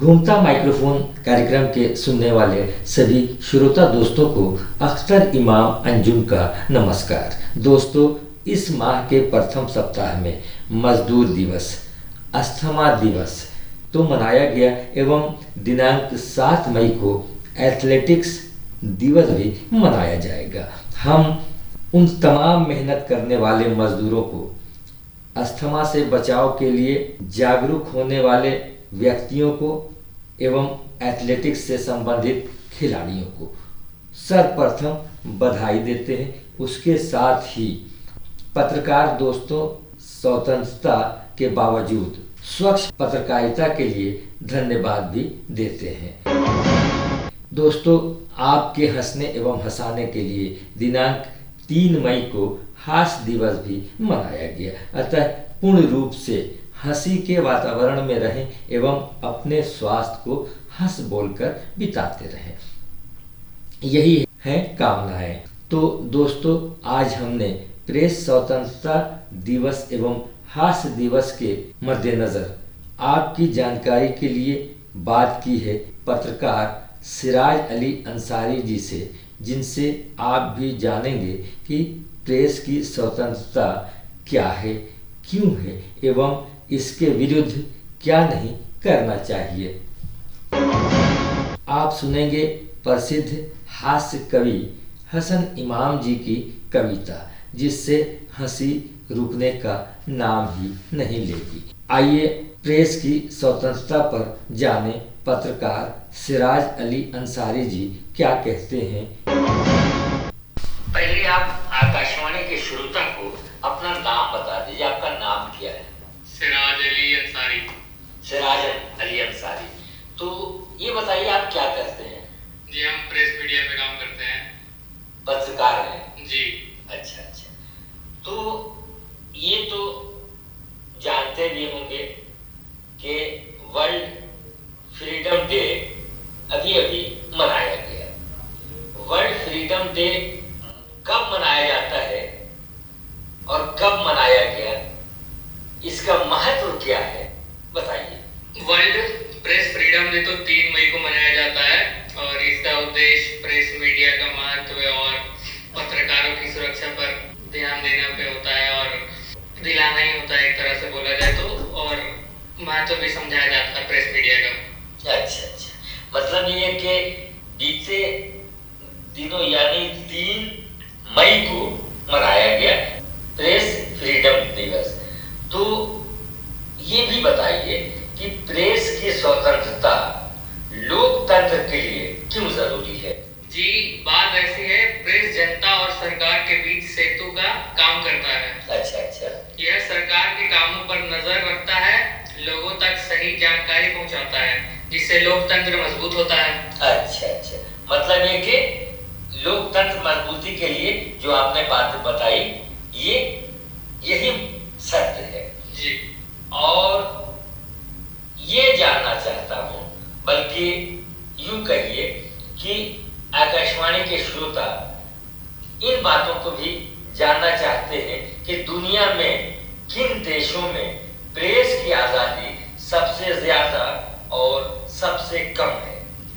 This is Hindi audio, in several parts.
घूमता माइक्रोफोन कार्यक्रम के सुनने वाले सभी श्रोता दोस्तों को अख्तर इमाम अंजुम का नमस्कार। दोस्तों, इस माह के प्रथम सप्ताह में मजदूर दिवस, अस्थमा दिवस तो मनाया गया एवं दिनांक 7 मई को एथलेटिक्स दिवस भी मनाया जाएगा। हम उन तमाम मेहनत करने वाले मजदूरों को, अस्थमा से बचाव के लिए जागरूक होने वाले व्यक्तियों को एवं एथलेटिक्स से संबंधित खिलाड़ियों को सर्वप्रथम बधाई देते हैं। उसके साथ ही पत्रकार दोस्तों स्वतंत्रता के बावजूद स्वच्छ पत्रकारिता के लिए धन्यवाद भी देते हैं। दोस्तों, आपके हंसने एवं हंसाने के लिए दिनांक 3 मई को हास्य दिवस भी मनाया गया। अतः पूर्ण रूप से हंसी के वातावरण में रहें एवं अपने स्वास्थ्य को हंस बोलकर बिताते रहें, यही है कामनाएं। तो दोस्तों, आज हमने प्रेस स्वतंत्रता दिवस एवं हास्य दिवस के मद्देनजर आपकी जानकारी के लिए बात की है पत्रकार सिराज अली अंसारी जी से, जिनसे आप भी जानेंगे कि प्रेस की स्वतंत्रता क्या है, क्यों है एवं इसके विरुद्ध क्या नहीं करना चाहिए। आप सुनेंगे प्रसिद्ध हास्य कवि हसन इमाम जी की कविता, जिससे हंसी रुकने का नाम ही नहीं लेगी। आइए प्रेस की स्वतंत्रता पर जाने पत्रकार सिराज अली अंसारी जी क्या कहते हैं। पहले आप आकाशवाणी के श्रोता को अपना नाम बता दीजिए। आपका नाम क्या है? सिराज अली अंसारी। सिराज अली अंसारी। तो ये बताइए, आप क्या करते हैं? जी, हम प्रेस मीडिया में काम करते हैं। पत्रकार हैं जी। अच्छा। तो ये तो जानते भी होंगे कि वर्ल्ड फ्रीडम डे अभी मनाया गया। वर्ल्ड फ्रीडम डे कब मनाया जाता है और कब मनाया गया, इसका महत्व क्या है, बताइए। वर्ल्ड प्रेस फ्रीडम डे तो 3 मई को मनाया जाता है और इसका उद्देश्य प्रेस मीडिया का महत्व और पत्रकारों की सुरक्षा पर ध्यान देने पे होता है और दिलाना ही होता है, एक तरह से बोला जाए तो, और महत्व भी समझाया जाता है प्रेस मीडिया का। अच्छा। मतलब ये कि बीते दिनों यानी 3 मई को मनाया गया प्रेस फ्रीडम दिवस। तो ये भी बताइए कि प्रेस की स्वतंत्रता लोकतंत्र के लिए क्यों जरूरी है? जी, बात ऐसी है, प्रेस जनता और सरकार के बीच सेतु का काम करता है। अच्छा। यह सरकार के कामों पर नजर रखता है, लोगों तक सही जानकारी पहुंचाता है, जिससे लोकतंत्र मजबूत होता है। अच्छा। मतलब ये कि लोकतंत्र मजबूती के लिए जो आपने बात बताई, यही सत्य है जी। और ये जानना चाहता हूँ, बल्कि यूं कहिए कि आकाशवाणी के श्रोता इन बातों को भी जानना चाहते हैं कि दुनिया में किन देशों में प्रेस की आज़ादी सबसे ज्यादा और सबसे कम है।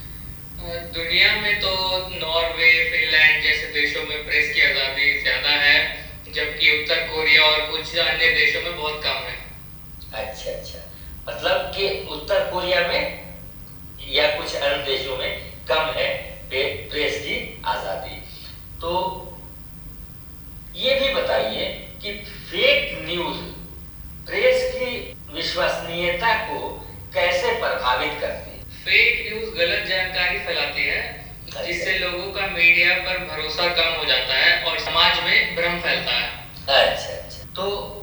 दुनिया में तो नॉर्वे, फिनलैंड जैसे देशों में प्रेस की आज़ादी ज्यादा है, जबकि उत्तर कोरिया और कुछ अन्य देशों में बहुत कम है। अच्छा। मतलब कि उत्तर कोरिया में या कुछ अन्य देशों में कम है प्रेस की आज़ादी। तो ये भी बताइए कि फेक न्यूज़ प्रेस की विश्वसनीयता को कैसे प्रभावित करती है? फेक न्यूज़ गलत जानकारी फैलाती है, जिससे लोगों का मीडिया पर भरोसा कम हो जाता है और समाज में भ्रम फैलता है। अच्छा। तो